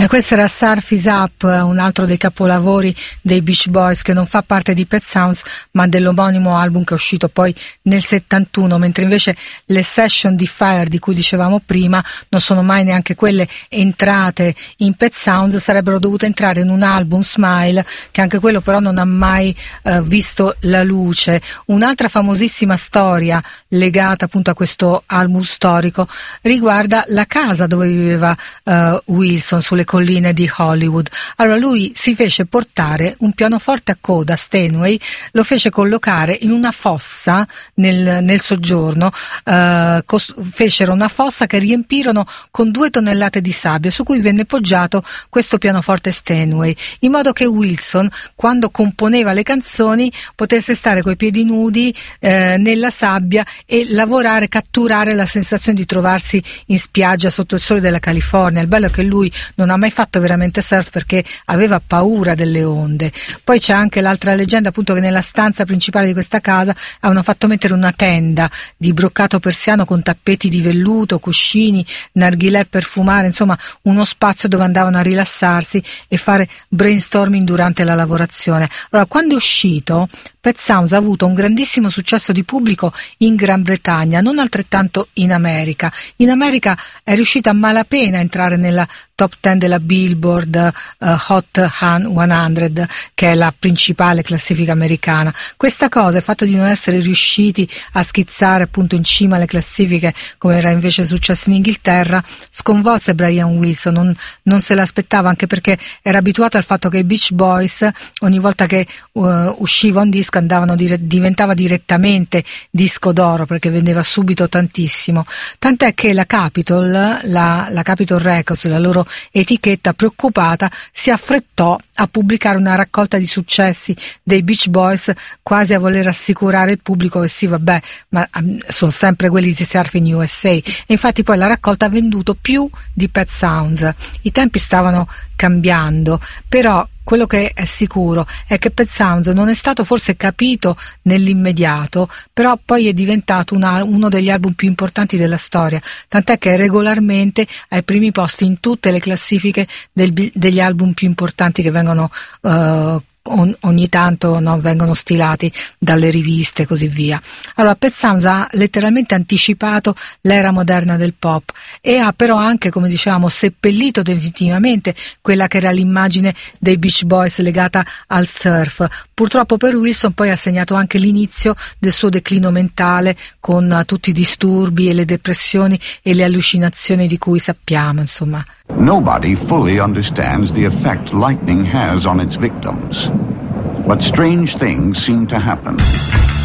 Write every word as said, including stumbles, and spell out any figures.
E questo era Surf Is Up, un altro dei capolavori dei Beach Boys, che non fa parte di Pet Sounds ma dell'omonimo album che è uscito poi nel settantuno, mentre invece le session di Fire di cui dicevamo prima non sono mai neanche quelle entrate in Pet Sounds, sarebbero dovute entrare in un album, Smile, che anche quello però non ha mai eh, visto la luce. Un'altra famosissima storia legata appunto a questo album storico riguarda la casa dove viveva eh, Wilson sulle colline di Hollywood. Allora lui si fece portare un pianoforte a coda Steinway, lo fece collocare in una fossa nel, nel soggiorno, eh, cos- fecero una fossa che riempirono con due tonnellate di sabbia su cui venne poggiato questo pianoforte Steinway, in modo che Wilson, quando componeva le canzoni, potesse stare coi piedi nudi eh, nella sabbia e lavorare, catturare la sensazione di trovarsi in spiaggia sotto il sole della California. Il bello è che lui non ha mai fatto veramente surf perché aveva paura delle onde. Poi c'è anche l'altra leggenda, appunto, che nella stanza principale di questa casa avevano fatto mettere una tenda di broccato persiano con tappeti di velluto, cuscini, narghilè per fumare, insomma uno spazio dove andavano a rilassarsi e fare brainstorming durante la lavorazione. Allora, quando è uscito, Pet Sounds ha avuto un grandissimo successo di pubblico in Gran Bretagna, non altrettanto in America. In America è riuscita a malapena a entrare nella top ten della Billboard uh, Hot cento, che è la principale classifica americana. Questa cosa, il fatto di non essere riusciti a schizzare appunto in cima alle classifiche come era invece successo in Inghilterra, sconvolse Brian Wilson, non, non se l'aspettava, anche perché era abituato al fatto che i Beach Boys ogni volta che uh, usciva un disco andavano dire, diventava direttamente disco d'oro perché vendeva subito tantissimo, tant'è che la Capitol, la, la Capitol Records, la loro etichetta, preoccupata, si affrettò a pubblicare una raccolta di successi dei Beach Boys, quasi a voler assicurare il pubblico che sì, vabbè, ma um, sono sempre quelli di Surfing U S A. E infatti poi la raccolta ha venduto più di Pet Sounds. I tempi stavano cambiando, però quello che è sicuro è che Pet Sounds non è stato forse capito nell'immediato, però poi è diventato una, uno degli album più importanti della storia, tant'è che è regolarmente ai primi posti in tutte le classifiche del, degli album più importanti che vengono uh, ogni tanto no, vengono stilati dalle riviste e così via. Allora Pet Sounds ha letteralmente anticipato l'era moderna del pop e ha però anche, come dicevamo, seppellito definitivamente quella che era l'immagine dei Beach Boys legata al surf. Purtroppo per Wilson poi ha segnato anche l'inizio del suo declino mentale, con uh, tutti i disturbi e le depressioni e le allucinazioni di cui sappiamo, insomma. Nobody fully understands the effect lightning has on its victims, but strange things seem to happen.